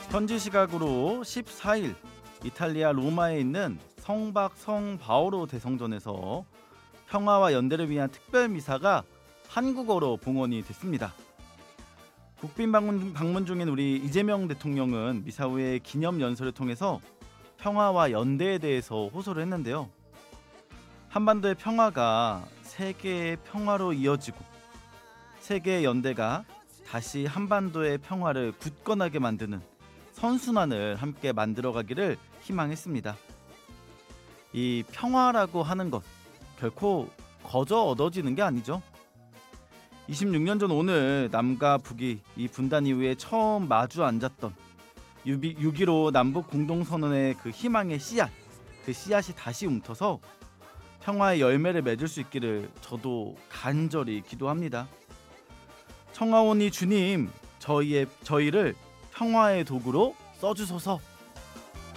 현지 시각으로 14일 이탈리아 로마에 있는 성박 성바오로 대성전에서 평화와 연대를 위한 특별 미사가 한국어로 봉헌이 됐습니다. 국빈 방문 중인 우리 이재명 대통령은 미사 후에 기념 연설을 통해서 평화와 연대에 대해서 호소를 했는데요. 한반도의 평화가 세계의 평화로 이어지고 세계의 연대가 다시 한반도의 평화를 굳건하게 만드는 선순환을 함께 만들어가기를 희망했습니다. 이 평화라고 하는 것 결코 거저 얻어지는 게 아니죠. 26년 전 오늘 남과 북이 이 분단 이후에 처음 마주 앉았던 6.15 남북 공동선언의 그 희망의 씨앗, 그 씨앗이 다시 움터서 평화의 열매를 맺을 수 있기를 저도 간절히 기도합니다. 청하오니 주님, 저희를 평화의 도구로 써주소서.